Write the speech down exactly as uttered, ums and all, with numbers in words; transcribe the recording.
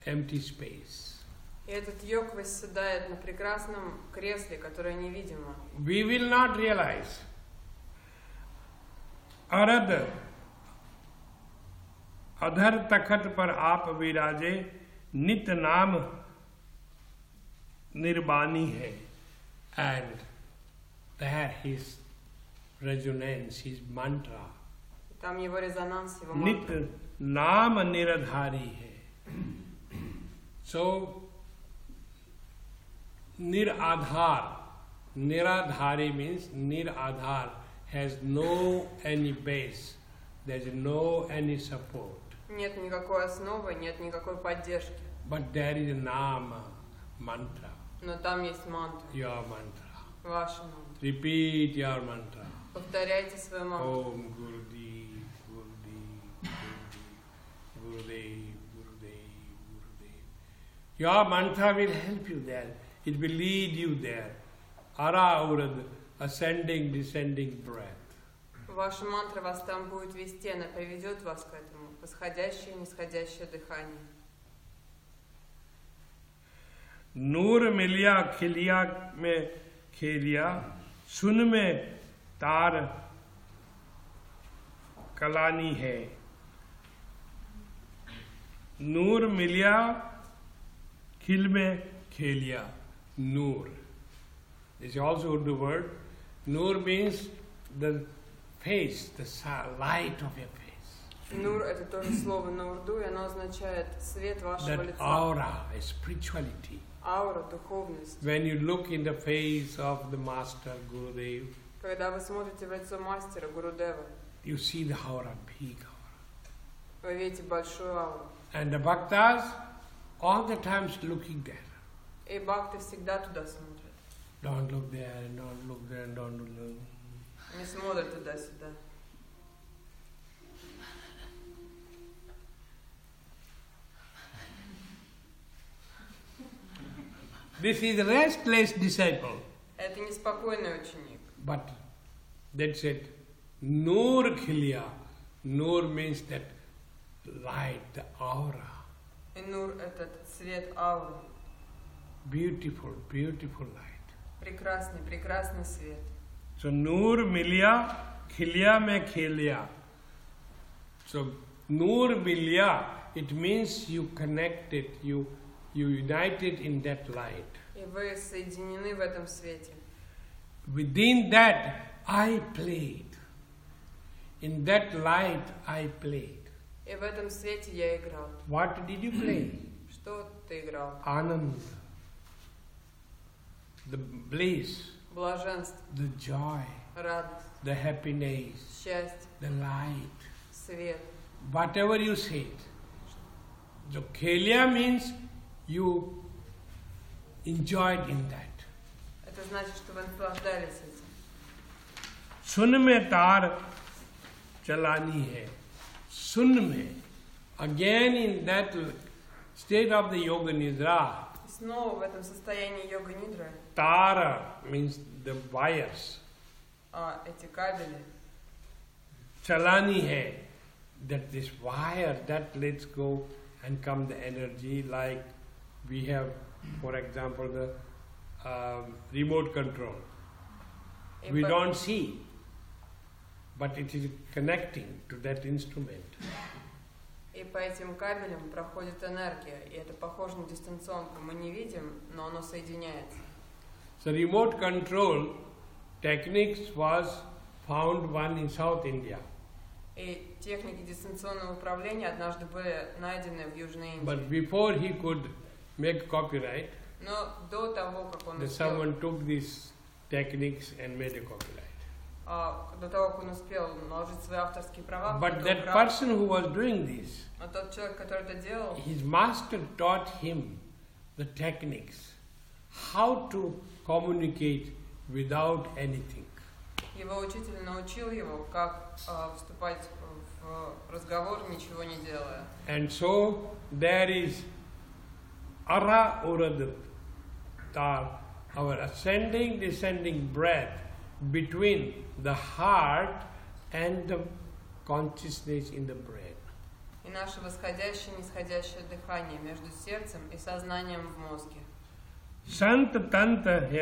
empty space. И этот йог восседает на прекрасном кресле, которое невидимо. We will not realize. Arad adhar takhat par aap viraje nit naam nirbani hai, and there his resonance, his mantra. Там его резонанс, его Nit мантра. naam niradhari hai. So Niradhar. Niradhari means Niradhar, has no any base. There is no any support. Нет никакой основы, нет никакой поддержки. But there is a nama, mantra. Но там есть мантра, Your mantra. ваша мантра. Repeat your mantra. Повторяйте свою мантру. Om Gurudev, Gurudev, Gurudev, Gurudev, Gurudev, Gurudev. Your mantra will help you there. It will lead you there. Ara urad, ascending, descending breath. Ваша мантра вас там будет вести, она приведет вас к этому. Восходящее и нисходящее дыхание. नूर मिलिया खिलिया में खेलिया सुन में तार कलानी है नूर मिलिया खिल में खेलिया नूर. This is also Urdu word. Noor means the face, the light of your face. Нур — это тоже слово на урду, и оно означает свет вашего That лица. aura, a spirituality. Аура, духовность. When you look in the face of the master Gurudev, Когда вы смотрите в лицо мастера Гурудева, you see the aura, big aura. вы видите большую ауру. And the bhaktas all the times looking there. И бхакты всегда туда смотрят. Don't look there, and don't look there, and don't look there. Не смотрят туда-сюда. This is a restless disciple. Это неспокойный ученик. But that's it. Noor khiliya. Noor means that light, the aura. И нур — это цвет ауры. Beautiful, beautiful light. Прекрасный, прекрасный свет. So Noor miliya, khiliya mein kheliya. So Noor miliya, it means you connected, you you united in that light. И вы соединены в этом свете. Within that, I played. In that light, I played. И в этом свете я играл. What did you play? Что ты играл? Anand, the bliss, Блаженство, the joy, радость, the happiness, счастье, the light. свет. Whatever you say. So Khelia means you enjoyed in that. Это значит, что вы наслаждались этим. सुन में तार चलानी है सुन में. Again in that state of the yoga nidra, Снова в этом состоянии йога-нидры, tara means the wires. а эти кабели, Chalani hai, that this wire that lets go and come the energy, like we have, for example, the um, remote control. И We по- don't see, but it is connecting to that instrument. И по этим кабелям проходит энергия, и это похоже на дистанционку. Мы не видим, но оно соединяется. So remote control techniques was found one in South India. И техники дистанционного управления однажды были найдены в Южной Индии. But before he could make copyright, Но до того, как он that успел, someone took these techniques and made a copyright. а, до того, как он успел наложить свои авторские права, But кто-то that украл. person who was doing this, Но тот человек, который это делал, his master taught him the techniques, how to communicate without anything. его учитель научил его, как а, вступать в разговор, ничего не делая. And so there is ara urad tar, our ascending, descending breath between the heart and the consciousness in the brain. И наше восходящее и нисходящее дыхание между сердцем и сознанием в мозге. Sant Tanta